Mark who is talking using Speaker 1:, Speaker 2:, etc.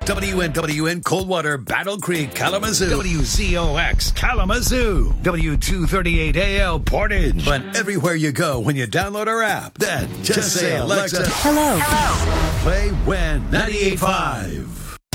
Speaker 1: WNWN Coldwater, Battle Creek, Kalamazoo. WZOX, Kalamazoo. W238AL, Portage. But everywhere you go when you download our app, then just say, Alexa,
Speaker 2: Hello.
Speaker 1: play WIN 98.5.